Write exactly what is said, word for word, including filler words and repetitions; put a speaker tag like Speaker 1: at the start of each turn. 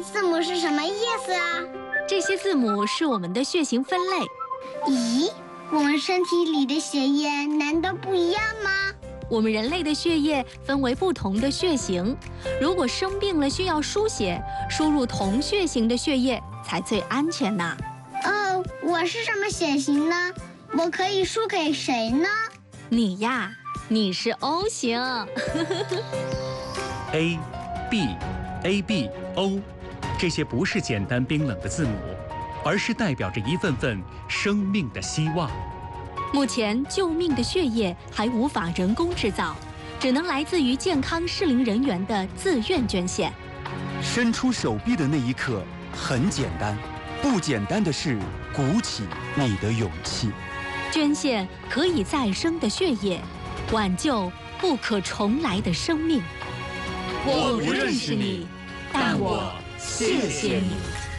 Speaker 1: 字母是什么意思啊？
Speaker 2: 这些字母是我们的血型分类。
Speaker 1: 咦，我们身体里的血液难道不一样吗？
Speaker 2: 我们人类的血液分为不同的血型，如果生病了需要输血，输入同血型的血液才最安全呢。
Speaker 1: 哦，我是什么血型呢？我可以输给谁呢？
Speaker 2: 你呀，你是 O 型。
Speaker 3: A、B、A、B、O， 这些不是简单冰冷的字母，而是代表着一份份生命的希望。
Speaker 2: 目前救命的血液还无法人工制造，只能来自于健康适龄人员的自愿捐献。
Speaker 4: 伸出手臂的那一刻很简单，不简单的是鼓起你的勇气。
Speaker 2: 捐献可以再生的血液，挽救不可重来的生命。
Speaker 5: 我不认识你，但我谢谢你。